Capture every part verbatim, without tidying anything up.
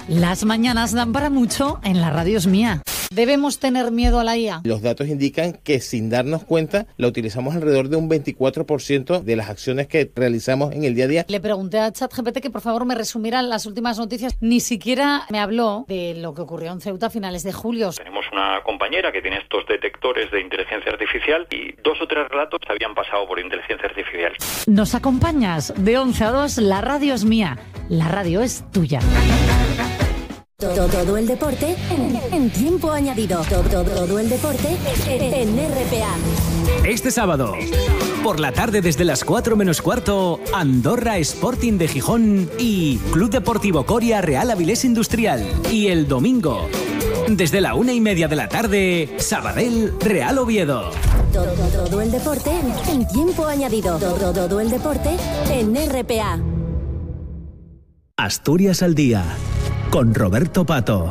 Las mañanas dan para mucho en la radio es mía. ¿Debemos tener miedo a la I A? Los datos indican que sin darnos cuenta la utilizamos alrededor de un veinticuatro por ciento de las acciones que realizamos en el día a día. Le pregunté a ChatGPT que por favor me resumiera las últimas noticias. Ni siquiera me habló de lo que ocurrió en Ceuta a finales de julio. Tenemos una compañera que tiene estos detectores de inteligencia artificial y dos o tres relatos habían pasado por inteligencia artificial. ¿Nos acompañas? De once a dos, la radio es mía. La radio es tuya. Todo, todo el deporte en, en tiempo añadido. Todo, todo, todo el deporte en R P A. Este sábado, por la tarde desde las cuatro menos cuarto, Andorra Sporting de Gijón y Club Deportivo Coria Real Avilés Industrial. Y el domingo, desde la una y media de la tarde, Sabadell Real Oviedo. Todo, todo el deporte en tiempo añadido. Todo, todo el deporte en R P A. Asturias al día, con Roberto Pato.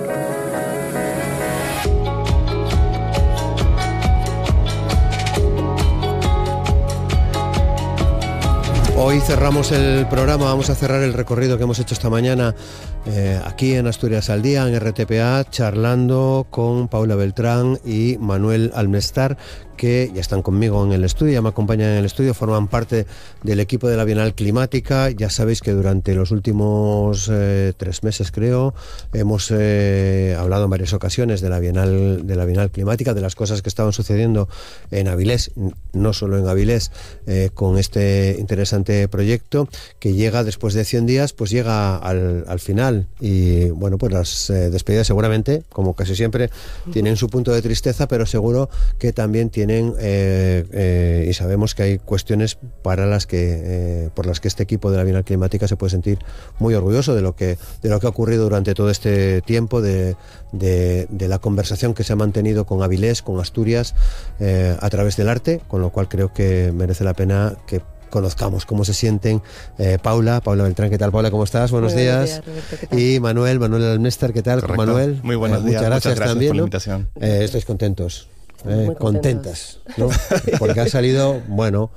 Hoy cerramos el programa, vamos a cerrar el recorrido que hemos hecho esta mañana eh, aquí en Asturias al Día, en R T P A, charlando con Paula Beltrán y Manuel Almestar, que ya están conmigo en el estudio, ya me acompañan en el estudio, forman parte del equipo de la Bienal Climática. Ya sabéis que durante los últimos eh, tres meses, creo, hemos eh, hablado en varias ocasiones de la Bienal, de la Bienal Climática, de las cosas que estaban sucediendo en Avilés, no solo en Avilés, eh, con este interesante proyecto que llega después de cien días, pues llega al, al final. Y bueno, pues las eh, despedidas seguramente, como casi siempre, tienen su punto de tristeza, pero seguro que también tienen Eh, eh, y sabemos que hay cuestiones para las que eh, por las que este equipo de la Bienal Climática se puede sentir muy orgulloso de lo que de lo que ha ocurrido durante todo este tiempo, de, de, de la conversación que se ha mantenido con Avilés, con Asturias, eh, a través del arte, con lo cual creo que merece la pena que conozcamos cómo se sienten. eh, Paula, Paula Beltrán, ¿qué tal, Paula? ¿Cómo estás? Buenos Muy días. días Roberto, ¿qué tal? Y Manuel, Manuel Almestar, ¿qué tal? Correcto. Manuel. Muy buenos eh, días. Muchas gracias, Muchas gracias también, por la ¿no? invitación. Eh, estáis contentos. Eh, Muy contentas, ¿no? Porque ha salido, bueno,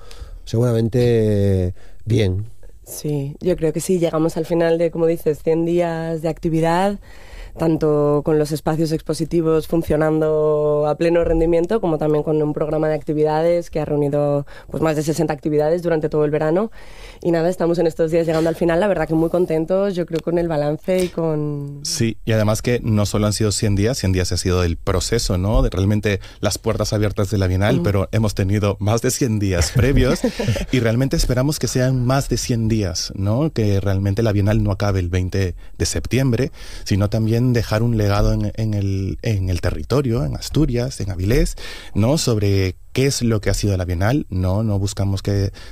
seguramente bien. Sí, yo creo que sí, llegamos al final de, como dices, cien días de actividad, tanto con los espacios expositivos funcionando a pleno rendimiento, como también con un programa de actividades que ha reunido pues más de sesenta actividades durante todo el verano. Y nada, estamos en estos días llegando al final, la verdad que muy contentos, yo creo, con el balance y con... Sí, y además que no solo han sido cien días, cien días ha sido el proceso, ¿no? De realmente las puertas abiertas de la Bienal, mm. pero hemos tenido más de cien días previos y realmente esperamos que sean más de cien días, ¿no? Que realmente la Bienal no acabe el veinte de septiembre, sino también dejar un legado en, en, el, en el territorio, en Asturias, en Avilés, ¿no? Sobre qué es lo que ha sido la Bienal. No, no buscamos que